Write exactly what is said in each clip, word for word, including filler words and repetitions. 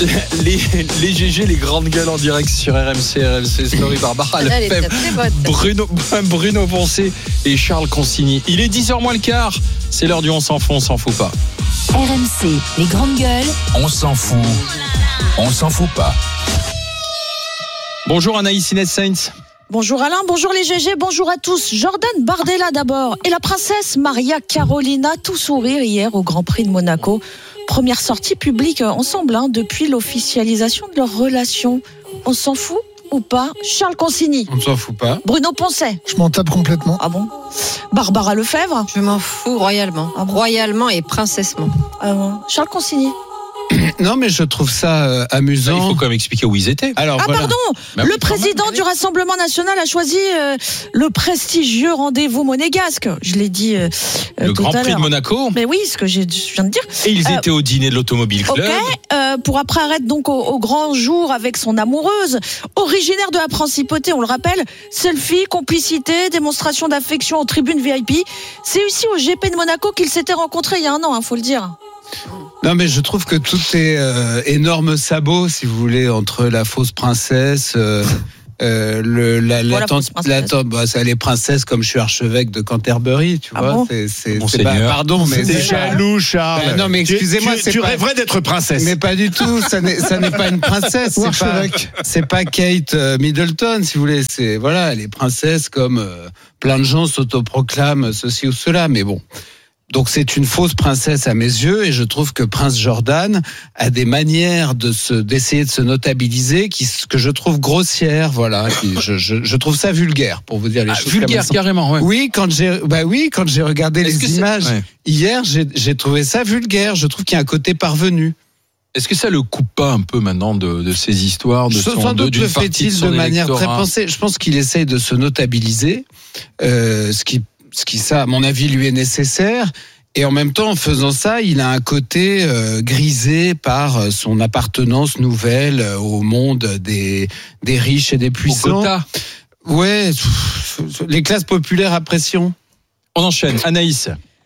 Les, les G G, les grandes gueules en direct sur R M C, R M C Story, Barbara Lefebvre, Bruno, Bruno Poncet et Charles Consigny. Il est dix heures moins le quart, c'est l'heure du On s'en fout, on s'en fout pas. R M C, les grandes gueules. On s'en fout, on s'en fout pas. Bonjour Anaïs Inès Sainz. Bonjour Alain, bonjour les G G, bonjour à tous. Jordan Bardella d'abord et la princesse Maria Carolina, tout sourire hier au Grand Prix de Monaco. Première sortie publique ensemble hein, depuis l'officialisation de leur relation. On s'en fout ou pas? Charles Consigny. On ne s'en fout pas. Bruno Poncet. Je m'en tape complètement. Ah bon? Barbara Lefebvre. Je m'en fous royalement. Ah bon? Royalement et princessement. Ah bon. Charles Consigny. Non, mais je trouve ça euh, amusant. Il faut quand même expliquer où ils étaient. Alors, ah voilà. pardon, bah, le oui, président même, du Rassemblement National a choisi euh, le prestigieux rendez-vous monégasque. Je l'ai dit euh, le tout Grand à Prix l'heure. de Monaco. Mais oui, ce que j'ai, je viens de dire. Et ils Euh, étaient au dîner de l'Automobile Club. Ok, euh, pour après arrêter donc au, au grand jour avec son amoureuse, originaire de la Principauté, on le rappelle, selfie, complicité, démonstration d'affection en tribune V I P. C'est ici au G P de Monaco qu'ils s'étaient rencontrés il y a un an, hein, faut le dire. Non, mais je trouve que tout est euh, énorme sabot, si vous voulez, entre la fausse princesse, euh, euh, le, la, la, Voilà, tante, fausse princesse. la tante, bah, ça, les princesses comme je suis archevêque de Canterbury, tu Ah vois. bon c'est, c'est, Mon c'est pas, Seigneur. pardon, mais C'est c'est jaloux, Charles. Ben non, mais excusez-moi, tu, c'est tu, tu pas- rêverais d'être princesse. Mais pas du tout, ça n'est, ça n'est pas une princesse, Ou c'est pas, archevêque. c'est pas Kate euh, Middleton, si vous voulez. C'est voilà, elle est princesse comme euh, plein de gens s'autoproclament ceci ou cela, mais bon. Donc c'est une fausse princesse à mes yeux et je trouve que Prince Jordan a des manières de se d'essayer de se notabiliser qui que je trouve grossières, voilà. Qui, je, je, je trouve ça vulgaire pour vous dire les Ah, choses. vulgaire comme elles carrément, ouais. sont. Oui, quand j'ai bah oui quand j'ai regardé Est-ce que les c'est- images ouais. hier, j'ai, j'ai trouvé ça vulgaire. Je trouve qu'il y a un côté parvenu. Est-ce que ça le coupe pas un peu maintenant de, de ces histoires, de son, Sans de, doute d'une le partie fait-il son de manière très électorat? pensée. Je pense qu'il essaye de se notabiliser, euh, ce qui, ce qui, ça, à mon avis, lui est nécessaire. Et en même temps, en faisant ça, il a un côté euh, grisé par son appartenance nouvelle euh, au monde des, des riches et des Au puissants. quota. Ouais, pff, les classes populaires à pression. On enchaîne. Anaïs.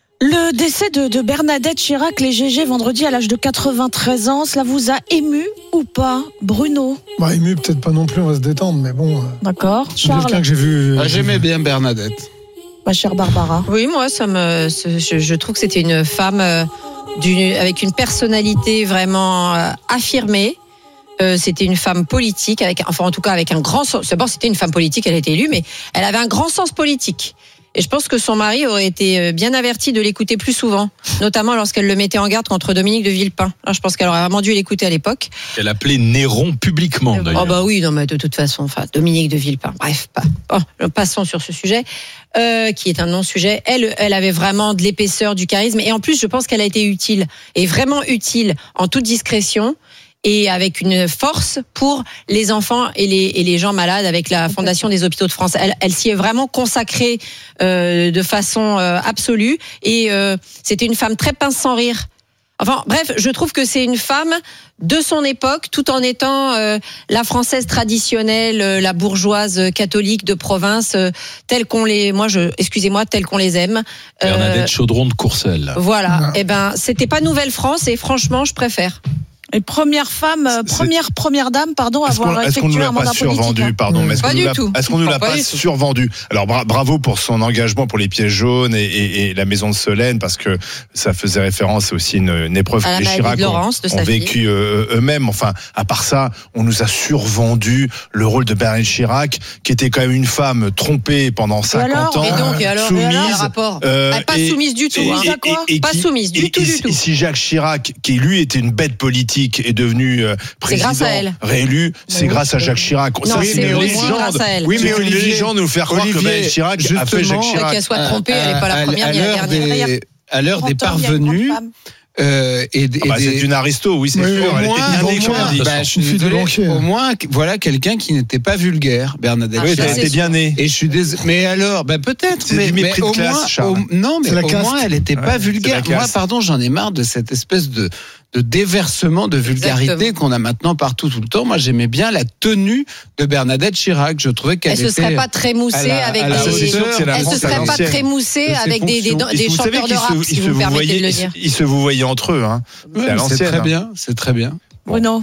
Le décès de, de Bernadette Chirac, les G G, vendredi à l'âge de quatre-vingt-treize ans, cela vous a ému ou pas, Bruno? Bah, ému, peut-être pas non plus, on va se détendre, mais bon. euh, D'accord. c'est quelqu'un Charles, que j'ai vu. Ah, j'aimais bien Bernadette. ma chère Barbara. Oui, moi, ça me, je, je trouve que c'était une femme euh, d'une, avec une personnalité vraiment euh, affirmée. Euh, c'était une femme politique, avec, enfin en tout cas avec un grand sens. D'abord, c'était une femme politique, elle a été élue, mais elle avait un grand sens politique. Et je pense que son mari aurait été bien averti de l'écouter plus souvent, notamment lorsqu'elle le mettait en garde contre Dominique de Villepin. Là, je pense qu'elle aurait vraiment dû l'écouter à l'époque. Elle appelait Néron publiquement, d'ailleurs. Oh bah oui, non mais de toute façon, enfin Dominique de Villepin. Bref, pas. Bon, passons sur ce sujet, euh, qui est un non-sujet. Elle, elle avait vraiment de l'épaisseur, du charisme, et en plus, je pense qu'elle a été utile, et vraiment utile, en toute discrétion. Et avec une force pour les enfants et les, et les gens malades avec la Fondation des Hôpitaux de France. Elle, elle s'y est vraiment consacrée euh, de façon euh, absolue. Et euh, c'était une femme très pince sans rire. Enfin, bref, je trouve que c'est une femme de son époque, tout en étant euh, la française traditionnelle, euh, la bourgeoise catholique de province, euh, telle qu'on les, moi, je, excusez-moi, telle qu'on les aime. Euh, Bernadette Chaudron de Courcelles. Voilà. Non. Eh ben, c'était pas Nouvelle-France et franchement, je préfère. Et première femme, euh, C'est- première première dame, pardon, à Est-ce qu'on, avoir est-ce qu'on effectué nous un l'a mandat pas survendu, politique. hein. pardon, mais est-ce Pas qu'on nous du l'a, tout. est-ce qu'on nous l'a Pas pas du tout. survendu? Alors bra- bravo pour son engagement pour les pièges jaunes et, et, et la maison de Solène, parce que ça faisait référence aussi une, une épreuve À la que les maladie Chirac de Laurence, de ont, sa ont fille. vécu euh, eux-mêmes. Enfin, à part ça, on nous a survendu le rôle de Bernadette Chirac, qui était quand même une femme trompée pendant cinquante alors ans, Et donc, et alors, soumise. et alors, le rapport euh, Elle pas et- soumise du tout. et- hein. et- à quoi et- et Pas qui- soumise du et- tout, et du si- tout. et si Jacques Chirac, qui lui était une bête politique, est devenu euh, C'est président grâce à elle. réélu, c'est oui. grâce à Jacques Chirac. Non, Ça, c'est une aussi légende. grâce à elle. Oui, mais C'est une Olivier- légende de nous faire croire Olivier, que Bernadette Chirac a fait justement, Jacques Chirac. Qu'elle soit trompée, elle n'est pas la À- première à ni la l'heure dernière. des- À l'heure des trente ans, il y a une grande parvenus, femme. euh, et, des- Ah bah, et c'est des- une aristo, oui, c'est Oui, sûr. au Elle moins, était bien au née, comme moins, on dit. bah, je suis Une fille de désolé, banquier. au moins, voilà quelqu'un qui n'était pas vulgaire, Bernadette. Ah, Oui, ça, elle Chirac. c'est était bien née. Et je suis désolé. Mais alors, bah peut-être. C'est mais, du mépris mais de au classe, moins, Charles. au- non, mais C'est la au caste. moins, elle n'était Ouais, pas c'est vulgaire. la Moi, caste. pardon, j'en ai marre de cette espèce de de déversement de vulgarité Exactement. qu'on a maintenant partout tout le temps. Moi, j'aimais bien la tenue de Bernadette Chirac. Je trouvais qu'elle Elle était. se serait pas trémoussée à la- avec à la Ça, c'est sûr que c'est la des. Elle France se à serait pas l'ancienne. trémoussée De ses avec des, des, fonctions. des Vous savez chanteurs de qu'ils rap, se, si ils se vous me vous permettez de voyaient, le dire. ils se vous voyaient entre eux, hein. Ouais, C'est à mais c'est l'ancienne. très bien, c'est très bien. Bruno.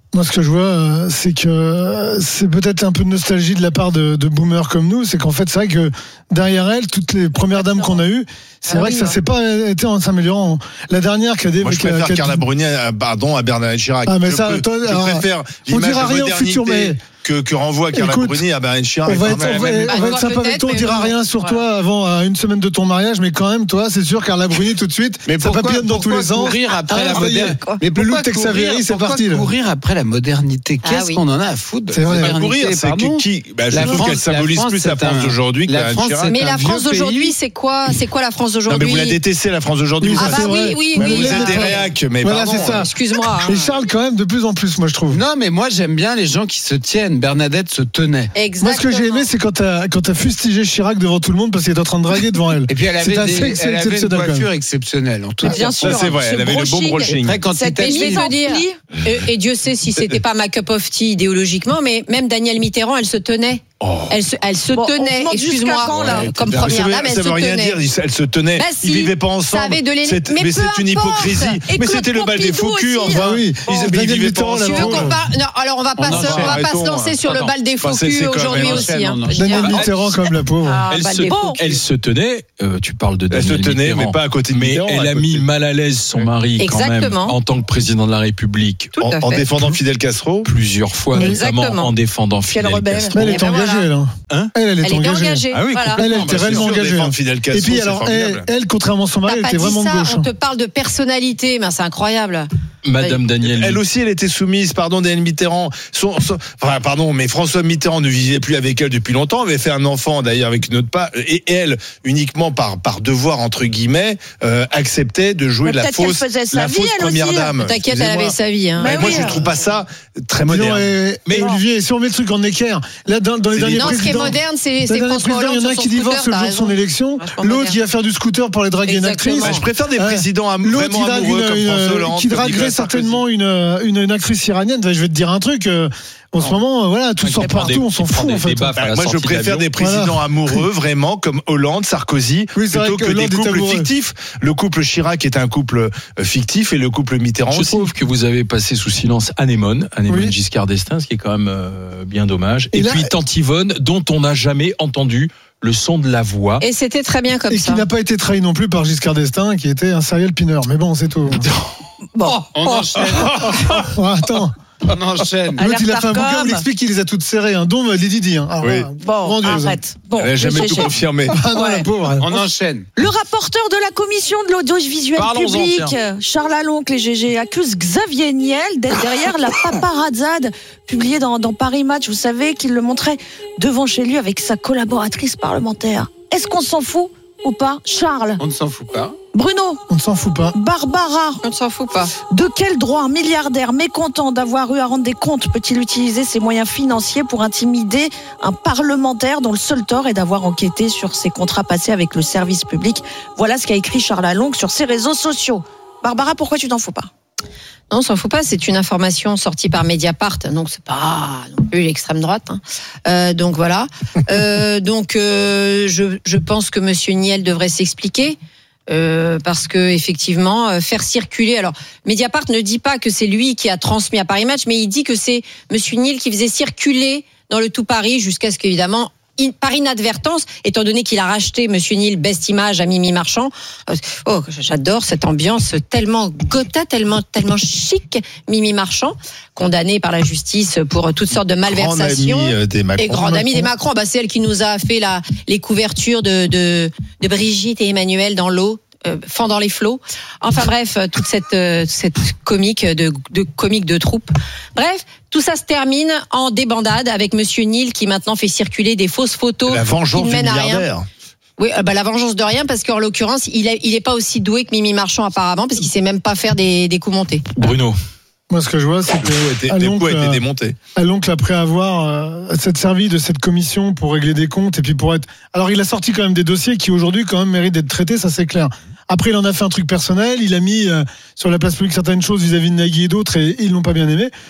Moi, ce que je vois, euh, c'est que euh, c'est peut-être un peu de nostalgie de la part de, de boomers comme nous. C'est qu'en fait, c'est vrai que derrière elle, toutes les premières dames qu'on a eues, c'est Ah vrai oui, que ça ouais. s'est pas été en s'améliorant. La dernière qui a des. Moi, je qui a- préfère qui a- Carla Bruni à, pardon, à Bernadette Chirac. Ah, mais je ça, peux- toi, je alors, préfère on l'image dira de rien au futur, modernité mais- que, que renvoie Carla Écoute, Bruni à Bernadette Chirac. On va être, Quand même. on va, Bah, on va toi, être sympa avec peut-être, toi, on mais dira bon, rien sur voilà. toi avant euh, une semaine de ton mariage, mais quand même, toi, c'est sûr, Carla Bruni, tout de suite, Mais ça pourquoi, papillonne dans tous pourquoi les ans. courir après Ah, la ça y est. modernité Mais Mais le pourquoi look Tex courir, Avery, c'est pourquoi parti, là. courir après la modernité? Ah Qu'est-ce oui. qu'on en a à foutre de C'est la vrai. Pas modernité, courir, c'est pardon que qui bah, Je La trouve France- qu'elle symbolise la France, plus la c'est France un- d'aujourd'hui que la Bernadette France, Chirac. c'est Mais un la vieux France d'aujourd'hui, pays. c'est quoi C'est quoi la France Non, mais d'aujourd'hui vous la détestez, la France d'aujourd'hui. Oui, vous ça, Ah êtes- bah c'est oui, vrai. oui, mais oui. vous êtes des euh, réacs, mais Voilà, pardon. c'est ça. Excuse-moi. hein. Et Charles, quand même, de plus en plus, moi, je trouve. Non, mais moi j'aime bien les gens qui se tiennent. Bernadette se tenait. Exactement. Moi, ce que j'ai aimé, c'est quand t'as, quand t'as fustigé Chirac devant tout le monde parce qu'il était en train de draguer devant elle. Et puis elle avait, C'est assez des, ex- elle avait une exceptionnel, quand même. coiffure exceptionnelle. En tout Mais bien cas. sûr. Ça, c'est vrai, Ce elle avait le bon brushing. brushing. Très quand Cette Et je vais mise te en dire, pli. et, et Dieu sait si c'était pas ma cup of tea idéologiquement, mais même Danielle Mitterrand, elle se tenait. Elle se, elle se Bon, on tenait, remonte jusqu'à excuse-moi, quand, là euh, comme Ça première veut- dame, elle ça se veut rien tenait. dire, elle se tenait. Bah Ils si, vivaient pas ça ensemble. avait de l'éner- C'est- mais Mais peu c'est une importe. hypocrisie. Et Mais Claude c'était le bal des faux Pompidou culs. aussi, Enfin, Bah oui. ils Oh, mais ils Daniel vivaient pas Mitterrand, la Tu veux ensemble. qu'on parle Non, alors on va pas, On se, enchaîne, on va pas se arrêtons, lancer sur le attends. bal des faux Enfin, c'est- culs c'est quand même aujourd'hui un aussi. enchaîne, hein. on Je veux Daniel dire, Mitterrand, comme la pauvre. Ah, Elle bal se, des faux elle culs. se tenait, euh, tu parles de Elle se Daniel tenait, Mitterrand, mais pas à côté de mais Mitterrand. elle à a côté. mis mal à l'aise son mari quand même Exactement. en tant que président de la République Tout En, à en fait. défendant Fidel Castro. plusieurs fois, Oui. notamment Exactement. en défendant Quelle Fidel rebelle. Castro. Mais elle Et est ben engagée, voilà. elle. hein. Hein Elle, elle est Elle était engagée. engagée. Ah oui, voilà. Elle, elle complètement. était Bah, réellement sûr, engagée. défendre hein. Fidel Et Castro, puis, c'est alors, elle, formidable. elle, contrairement à son mari, T'as elle pas était dit vraiment de ça, gauche. on hein. te parle de personnalité, mais c'est incroyable. Madame Daniel. Elle aussi, elle était soumise, pardon, Daniel Mitterrand. Son, son- enfin, pardon, mais François Mitterrand ne vivait plus avec elle depuis longtemps, avait fait un enfant d'ailleurs avec une autre part, et elle, uniquement par, par devoir, entre guillemets, euh, acceptait de jouer Mais de la peut-être qu'elle fausse, faisait sa la vie, fausse elle première aussi. dame. T'inquiète, elle Excusez-moi. avait sa vie. Hein. Mais Bah moi, oui, je euh. trouve pas ça très Dis donc, moderne. et- Mais- et Olivier, si on met le truc en équerre, là, dans, dans les C'est derniers les- Non, ce qui est présidents. moderne, c'est dans c'est les derniers François présidents, il y Hollande en a sur qui son divorcent scooter, le jour t'as de son raison. élection, Vachement l'autre moderne. qui va faire du scooter pour aller draguer une Exactement. actrice. Bah, je préfère des Ouais. présidents am- L'autre, vraiment il drague amoureux une, comme une- François Hollande, qui comme draguerait Nicolas Sarkozy. certainement une, une, une actrice iranienne. Enfin, je vais te dire un truc. euh, En ce moment, euh, voilà, tout Ouais, sort qui prend partout, des- on s'en qui prend fout des en fait. débats. à la Moi, je sortie préfère d'avion. des présidents Voilà. amoureux, vraiment, comme Hollande, Sarkozy, Oui, c'est vrai plutôt que que des Hollande est couples amoureux. fictifs. Le couple Chirac est un couple euh, fictif et le couple Mitterrand Je aussi. trouve que vous avez passé sous silence Anémone, Anémone Oui. Giscard d'Estaing, ce qui est quand même euh, bien dommage. Et, Et là- puis Tante Yvonne, dont on n'a jamais entendu le son de la voix. Et c'était très bien comme Et ça. qui n'a pas été trahi non plus par Giscard d'Estaing, qui était un serial pinner. Mais bon, c'est tout. Bon. On enchaîne. Oh, attends. On enchaîne. Alerte L'autre, il a fait un Arcom. bouquin où il explique qu'il les a toutes serrées, hein, dont Lady Di. Hein. Ah, Oui. voilà. Bon, Grandiose. arrête. Bon, Elle n'a jamais G G. tout confirmé. Ah non, Ouais. la pauvre. On enchaîne. Le rapporteur de la commission de l'audiovisuel Parlons-en, public, tiens. Charles Aloncle et G G, accuse Xavier Niel d'être derrière la paparazzade publiée dans, dans Paris Match. Vous savez qu'il le montrait devant chez lui avec sa collaboratrice parlementaire. Est-ce qu'on s'en fout ou pas, Charles? On ne s'en fout pas. Bruno, On ne s'en fout pas. Barbara, On ne s'en fout pas. de quel droit un milliardaire mécontent d'avoir eu à rendre des comptes peut-il utiliser ses moyens financiers pour intimider un parlementaire dont le seul tort est d'avoir enquêté sur ses contrats passés avec le service public? Voilà ce qu'a écrit Charles Aloncle sur ses réseaux sociaux. Barbara, pourquoi tu t'en fous pas? Non, on s'en fout pas. C'est une information sortie par Mediapart, donc c'est pas non plus l'extrême droite. Hein. Euh, donc voilà. Euh, donc euh, je, je pense que Monsieur Niel devrait s'expliquer. Euh, parce que effectivement, euh, faire circuler. Alors, Mediapart ne dit pas que c'est lui qui a transmis à Paris Match, mais il dit que c'est Monsieur Niel qui faisait circuler dans le tout Paris jusqu'à ce qu'évidemment, in- par inadvertance, étant donné qu'il a racheté Monsieur Niel Best Image à Mimi Marchand. Euh, oh, j'adore cette ambiance tellement gotha, tellement tellement chic. Mimi Marchand, condamnée par la justice pour toutes sortes de malversations. Grand ami euh, des Macron. Et grande amie des Macron, bah c'est elle qui nous a fait la, les couvertures de, de, de Brigitte et Emmanuel dans l'eau, euh, fendant les flots. Enfin bref, toute cette, euh, cette comique de, de comique de troupe. Bref, tout ça se termine en débandade avec Monsieur Niel qui maintenant fait circuler des fausses photos. La vengeance qui du ne mènent à rien. milliardaire. Oui, euh, bah, la vengeance de rien parce qu'en l'occurrence, il est, il est pas aussi doué que Mimi Marchand apparemment parce qu'il sait même pas faire des, des coups montés. Bruno. Moi, ce que je vois, c'est Le coup a été- que le coup a Aloncle, été euh, démonté. Aloncle, après avoir euh, s'être servi de cette commission pour régler des comptes et puis pour être. Alors, il a sorti quand même des dossiers qui aujourd'hui quand même méritent d'être traités, ça c'est clair. Après, il en a fait un truc personnel. Il a mis euh, sur la place publique certaines choses vis-à-vis de Nagui et d'autres et ils l'ont pas bien aimé.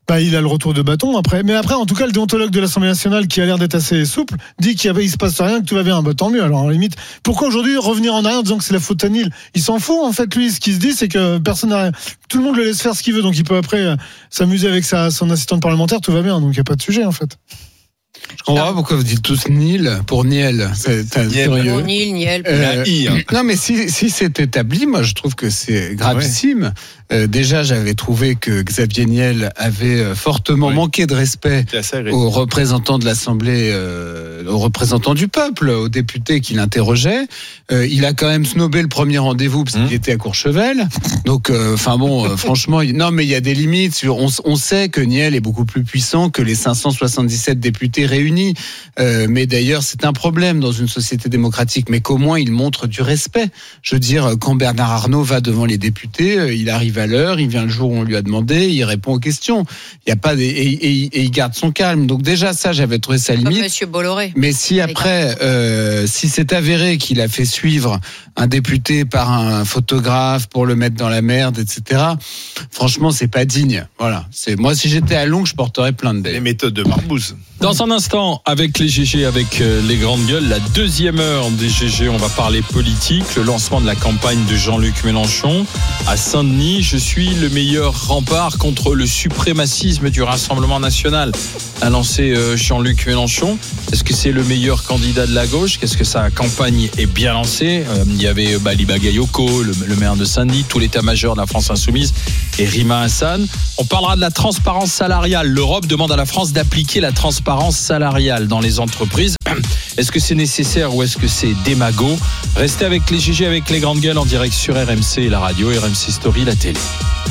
bah, il a le retour de bâton après. Mais après, en tout cas, le déontologue de l'Assemblée nationale, qui a l'air d'être assez souple, dit qu'il ne se passe rien, que tout va bien. Bah, tant mieux. Alors, à la limite, pourquoi aujourd'hui revenir en arrière en disant que c'est la faute à Neil? Il s'en fout, en fait, lui. Ce qu'il se dit, c'est que personne n'a rien. Tout le monde le laisse faire ce qu'il veut. Donc, il peut après s'amuser avec sa, son assistante parlementaire. Tout va bien. Donc, il n'y a pas de sujet, en fait. Je comprends pas pourquoi vous dites tous Neil pour Niel. C'est curieux. Pour Neil, Niel. Euh, non, mais si, si c'est établi, moi je trouve que c'est gravissime. Ouais. Euh, déjà, j'avais trouvé que Xavier Niel avait fortement oui. manqué de respect aux représentants de l'Assemblée, euh, aux représentants du peuple, aux députés qui l'interrogeaient. Euh, il a quand même snobé le premier rendez-vous parce mmh. qu'il était à Courchevel. Donc, enfin euh, bon, euh, franchement, il... non, mais il y a des limites. On, on sait que Niel est beaucoup plus puissant que les cinq cent soixante-dix-sept députés réunis. Euh, mais d'ailleurs, c'est un problème dans une société démocratique. Mais qu'au moins, il montre du respect. Je veux dire, quand Bernard Arnault va devant les députés, euh, il arrive à l'heure, il vient le jour où on lui a demandé, il répond aux questions. Il y a pas des, et, et, et il garde son calme. Donc déjà ça, j'avais trouvé ça limite. Comme Monsieur Bolloré. Mais si après, euh, si c'est avéré qu'il a fait suivre un député par un photographe pour le mettre dans la merde, et cetera. Franchement, c'est pas digne. Voilà. C'est moi, si j'étais à Londres, je porterais plainte. Les méthodes de Barbouze. Dans un instant, avec les G G, avec les grandes gueules, la deuxième heure des G G, on va parler politique, le lancement de la campagne de Jean-Luc Mélenchon à Saint-Denis. Je suis le meilleur rempart contre le suprémacisme du Rassemblement national, a lancé Jean-Luc Mélenchon. Est-ce que c'est le meilleur candidat de la gauche? Qu'est-ce que sa campagne est bien lancée? Il y avait Bali Bagayoko, le, le maire de Saint-Denis, tout l'état-major de la France Insoumise et Rima Hassan. On parlera de la transparence salariale. L'Europe demande à la France d'appliquer la transparence salariale dans les entreprises. Est-ce que c'est nécessaire ou est-ce que c'est démago? Restez avec les G G, avec les grandes gueules en direct sur R M C, la radio, R M C Story, la télé.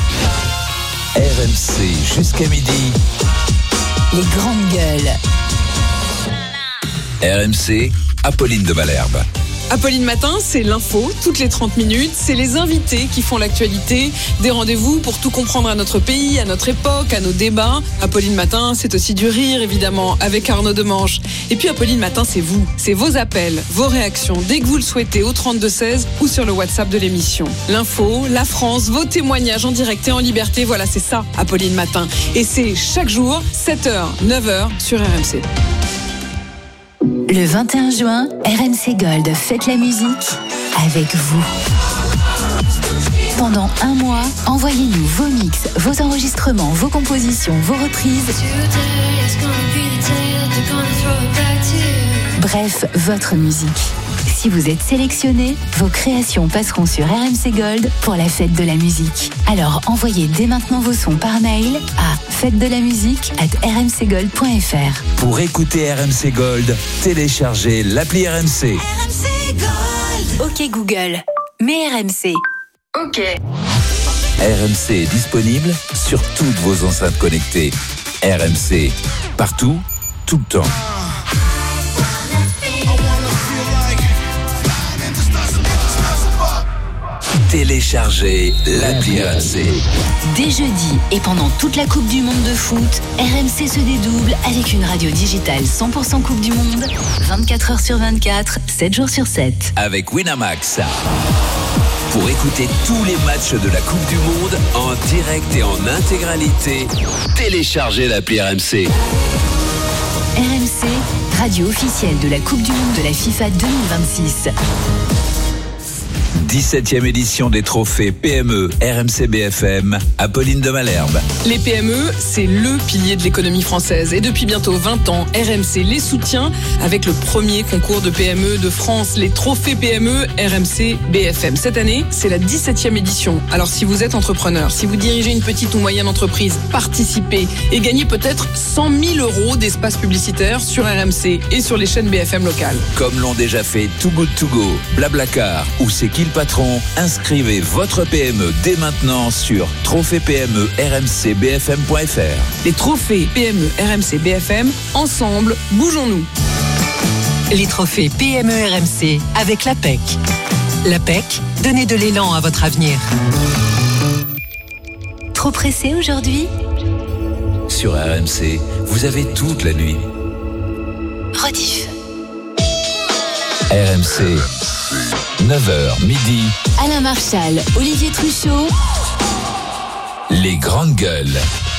R M C jusqu'à midi. Les grandes gueules. R M C, Apolline de Malherbe. Apolline Matin, c'est l'info, toutes les trente minutes, c'est les invités qui font l'actualité, des rendez-vous pour tout comprendre à notre pays, à notre époque, à nos débats. Apolline Matin, c'est aussi du rire, évidemment, avec Arnaud Demanche. Et puis Apolline Matin, c'est vous, c'est vos appels, vos réactions, dès que vous le souhaitez, au trente-deux seize ou sur le WhatsApp de l'émission. L'info, la France, vos témoignages en direct et en liberté, voilà, c'est ça, Apolline Matin. Et c'est chaque jour, sept heures, neuf heures, sur R M C. Le vingt et un juin, R M C Gold fête la musique avec vous. Pendant un mois, envoyez-nous vos mix, vos enregistrements, vos compositions, vos reprises. Bref, votre musique. Si vous êtes sélectionné, vos créations passeront sur R M C Gold pour la fête de la musique. Alors envoyez dès maintenant vos sons par mail à fête de la musique arobase r m c gold point f r. Pour écouter R M C Gold, téléchargez l'appli R M C. R M C Gold. Ok Google, mets R M C. Ok. R M C est disponible sur toutes vos enceintes connectées. R M C, partout, tout le temps. Téléchargez l'appli R M C. Dès jeudi et pendant toute la Coupe du Monde de foot, R M C se dédouble avec une radio digitale cent pour cent Coupe du Monde, vingt-quatre heures sur vingt-quatre, sept jours sur sept. Avec Winamax. Pour écouter tous les matchs de la Coupe du Monde en direct et en intégralité, téléchargez l'appli R M C. R M C, radio officielle de la Coupe du Monde de la FIFA deux mille vingt-six. dix-septième édition des trophées P M E R M C B F M, Apolline de Malherbe. Les P M E, c'est le pilier de l'économie française. Et depuis bientôt vingt ans, R M C les soutient avec le premier concours de P M E de France, les trophées P M E R M C B F M. Cette année, c'est la dix-septième édition. Alors si vous êtes entrepreneur, si vous dirigez une petite ou moyenne entreprise, participez et gagnez peut-être cent mille euros d'espace publicitaire sur R M C et sur les chaînes B F M locales. Comme l'ont déjà fait Too Good To Go, Blablacar ou C'est qui le patron, inscrivez votre P M E dès maintenant sur trophée P M E R M C B F M point F R. Les trophées P M E R M C B F M, ensemble, bougeons-nous. Les trophées P M E R M C avec l'A P E C. L'A P E C, donnez de l'élan à votre avenir. Trop pressé aujourd'hui? Sur R M C, vous avez toute la nuit. Rediff. R M C, neuf heures midi. Alain Marchal, Olivier Truchot. Les grandes gueules.